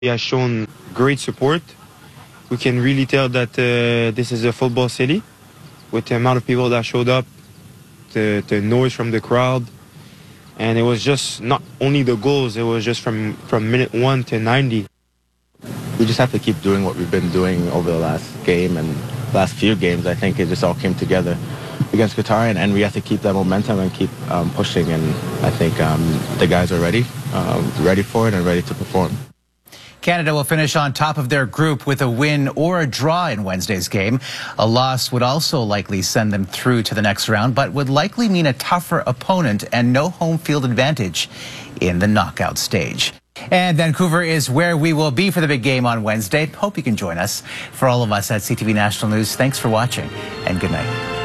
He has shown great support. We can really tell that this is a football city with the amount of people that showed up, the noise from the crowd. And it was just not only the goals, it was just from minute 1 to 90. We just have to keep doing what we've been doing over the last game and last few games. I think it just all came together against Qatar, and we have to keep that momentum and keep pushing. And I think the guys are ready for it and ready to perform. Canada will finish on top of their group with a win or a draw in Wednesday's game. A loss would also likely send them through to the next round, but would likely mean a tougher opponent and no home field advantage in the knockout stage. And Vancouver is where we will be for the big game on Wednesday. Hope you can join us. For all of us at CTV National News, thanks for watching and good night.